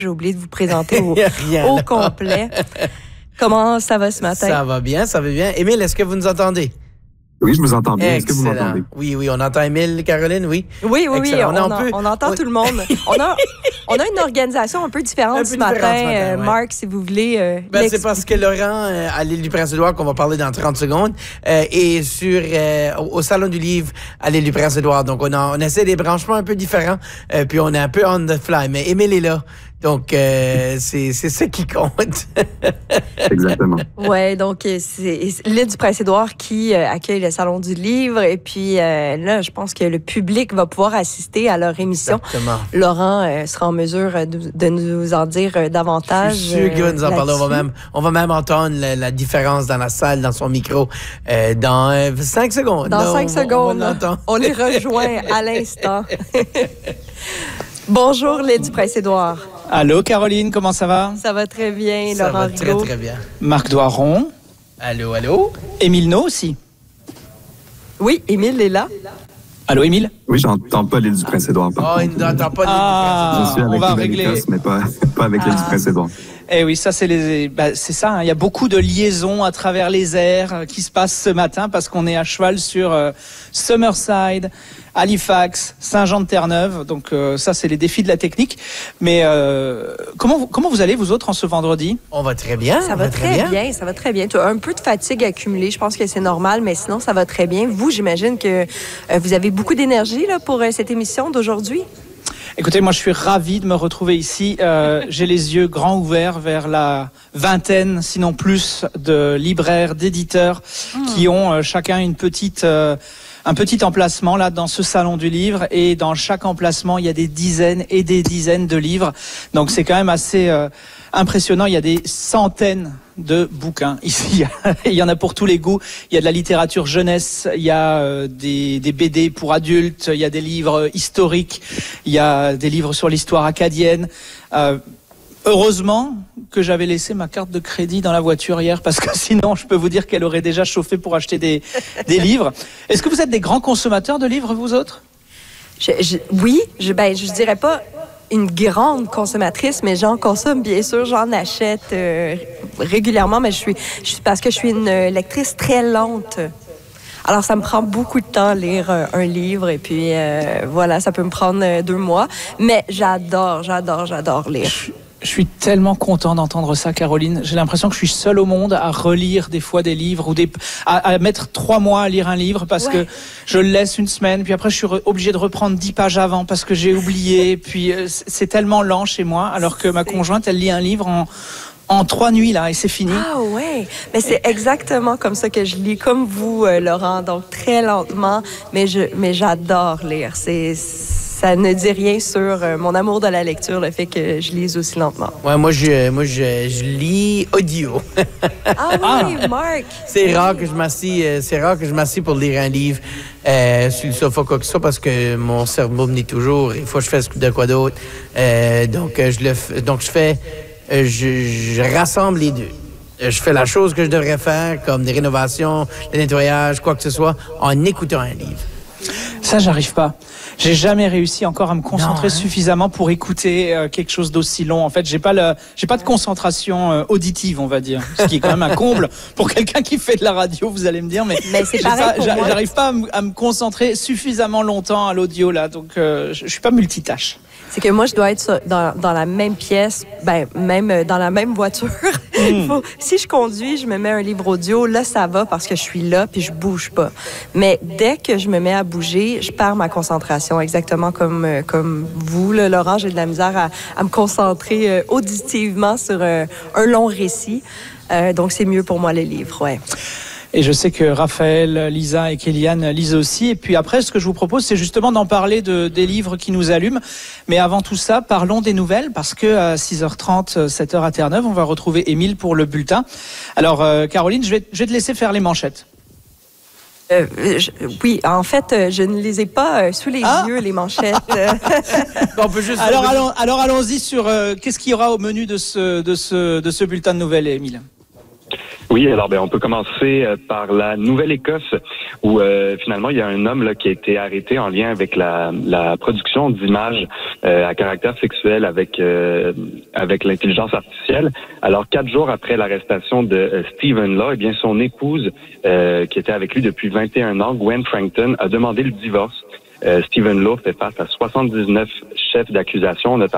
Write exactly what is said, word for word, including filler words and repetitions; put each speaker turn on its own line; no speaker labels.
J'ai oublié de vous présenter au, au complet. Comment ça va ce matin?
Ça va bien, ça va bien. Émile, est-ce que vous nous entendez?
Oui, je vous entends bien.
Excellent.
Est-ce que vous m'entendez?
Oui, oui, on entend Émile, Caroline, oui.
Oui, oui, oui, on,
on,
on,
peut...
on entend
on...
tout le monde. On a, on a une organisation un peu différente
un peu
ce
différente
matin.
ce matin
euh,
ouais.
Marc, si vous voulez euh,
ben, c'est parce que Laurent, euh, à l'île du Prince-Édouard, qu'on va parler dans trente secondes, euh, est sur, euh, au Salon du Livre à l'île du Prince-Édouard. Donc, on, a, on essaie des branchements un peu différents, euh, puis on est un peu on the fly. Mais Émile est là. Donc, euh, c'est, c'est ça qui compte.
Exactement.
Oui, donc c'est l'île du Prince-Édouard qui euh, accueille le Salon du Livre. Et puis euh, là, je pense que le public va pouvoir assister à leur émission.
Exactement. Laurent
euh, sera en mesure de, de nous en dire euh, davantage.
Je suis sûr qu'il va nous en parler. On va même, on va même entendre la, la différence dans la salle, dans son micro, euh, dans euh, cinq secondes.
Dans
là,
cinq
on,
secondes,
on,
on les rejoint à l'instant. Bonjour, l'île du Prince-Édouard.
Allô, Caroline, comment ça va?
Ça va très bien,
ça
Laurent
va
Rigaud.
très, très bien.
Marc Doiron.
Allô, allô?
Émile No aussi.
Oui, Émile est là.
Allô, Émile?
Oui, j'entends pas l'île du Prince-Édouard.
Oh, il n'entend pas l'île
ah,
du
Je suis avec
on va
l'île
régler.
d'Écosse, mais pas, pas avec
ah.
l'île du Prince-Édouard.
Eh oui, ça c'est les, bah, c'est ça. Hein. Il y a beaucoup de liaisons à travers les airs euh, qui se passent ce matin parce qu'on est à cheval sur euh, Summerside, Halifax, Saint-Jean-de-Terre-Neuve. Donc euh, ça, c'est les défis de la technique. Mais euh, comment vous, comment vous allez vous autres en ce vendredi?
On va très bien.
Ça va, va très bien. bien. Ça va très bien. Tu as un peu de fatigue accumulée. Je pense que c'est normal, mais sinon ça va très bien. Vous, j'imagine que euh, vous avez beaucoup d'énergie là pour euh, cette émission d'aujourd'hui.
Écoutez, moi je suis ravi de me retrouver ici. Euh, j'ai les yeux grands ouverts vers la vingtaine, sinon plus, de libraires, d'éditeurs mmh. qui ont euh, chacun une petite, euh, un petit emplacement là dans ce salon du livre. Et dans chaque emplacement, il y a des dizaines et des dizaines de livres. Donc c'est quand même assez euh, impressionnant. Il y a des centaines de bouquins ici. Il y en a pour tous les goûts. Il y a de la littérature jeunesse, il y a euh, des, des B D pour adultes, il y a des livres historiques, il y a des livres sur l'histoire acadienne. Euh, heureusement que j'avais laissé ma carte de crédit dans la voiture hier parce que sinon je peux vous dire qu'elle aurait déjà chauffé pour acheter des, des livres. Est-ce que vous êtes des grands consommateurs de livres, vous autres?
je, je, Oui, je, ben, je dirais pas une grande consommatrice, mais j'en consomme, bien sûr, j'en achète euh, régulièrement, mais je suis, je suis parce que je suis une lectrice très lente. Alors, ça me prend beaucoup de temps lire euh, un livre, et puis euh, voilà, ça peut me prendre euh, deux mois, mais j'adore, j'adore, j'adore lire.
Je... Je suis tellement content d'entendre ça, Caroline. J'ai l'impression que je suis seule au monde à relire des fois des livres ou des, à, à mettre trois mois à lire un livre parce ouais. que je le laisse une semaine, puis après je suis re, obligée de reprendre dix pages avant parce que j'ai oublié. Puis euh, c'est tellement lent chez moi, alors que ma conjointe, elle lit un livre en en trois nuits là et c'est fini.
Ah ouais, mais c'est exactement comme ça que je lis, comme vous, euh, Laurent. Donc très lentement, mais je, mais j'adore lire. C'est Ça ne dit rien sur euh, mon amour de la lecture, le fait que je lise aussi lentement.
Ouais, moi, je, moi, je, je lis audio.
Ah oui, Marc!
C'est
oui.
rare que je m'assis, euh, c'est rare que je m'assis pour lire un livre euh, sur le sofa, quoi que ce soit, parce que mon cerveau me dit toujours, il faut que je fasse de quoi d'autre. Euh, donc, euh, je le f... donc, je fais, euh, je, je rassemble les deux. Je fais la chose que je devrais faire, comme des rénovations, le nettoyage, quoi que ce soit, en écoutant un livre.
Ça, j'arrive pas. J'ai jamais réussi encore à me concentrer
non, hein?
suffisamment pour écouter euh, quelque chose d'aussi long. En fait, j'ai pas le, j'ai pas de concentration euh, auditive, on va dire, ce qui est quand même un comble pour quelqu'un qui fait de la radio. Vous allez me dire, mais,
mais c'est pareil
pas,
pour moi.
J'arrive pas à me, à me concentrer suffisamment longtemps à l'audio là, donc euh, je, je suis pas multitâche.
C'est que moi, je dois être dans, dans la même pièce, ben même dans la même voiture. Mm. Faut, si je conduis, je me mets un livre audio, là, ça va parce que je suis là puis je bouge pas. Mais dès que je me mets à bouger, je perds ma concentration, exactement comme, comme vous, là, Laurent. J'ai de la misère à, à me concentrer euh, auditivement sur euh, un long récit. Euh, donc, c'est mieux pour moi, les livres, ouais.
Et je sais que Raphaël, Lisa et Kéliane lisent aussi. Et puis après, ce que je vous propose, c'est justement d'en parler de, des livres qui nous allument. Mais avant tout ça, parlons des nouvelles, parce que à six heures trente, sept heures à Terre-Neuve, on va retrouver Émile pour le bulletin. Alors, euh, Caroline, je vais, je vais te laisser faire les manchettes.
Euh, je, oui, en fait, je ne les ai pas euh, sous les ah! yeux, les manchettes.
On peut juste alors, allons, alors allons-y sur euh, qu'est-ce qu'il y aura au menu de ce, de ce, de ce bulletin de nouvelles, Émile.
Oui, alors ben on peut commencer euh, par la Nouvelle-Écosse où euh, finalement il y a un homme là qui a été arrêté en lien avec la, la production d'images euh, à caractère sexuel avec euh, avec l'intelligence artificielle. Alors quatre jours après l'arrestation de euh, Stephen Law, eh bien son épouse euh, qui était avec lui depuis vingt et un ans, Gwen Frankton, a demandé le divorce. Euh, Stephen Law fait face à soixante-dix-neuf chefs d'accusation, notamment